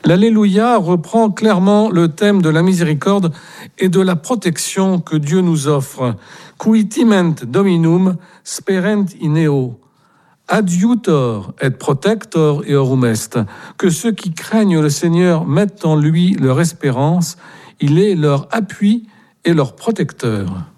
L'Alléluia reprend clairement le thème de la miséricorde et de la protection que Dieu nous offre. Qui timent Dominum sperent in eo. Adiutor et protector eorum est. Que ceux qui craignent le Seigneur mettent en lui leur espérance. Il est leur appui et leur protecteur.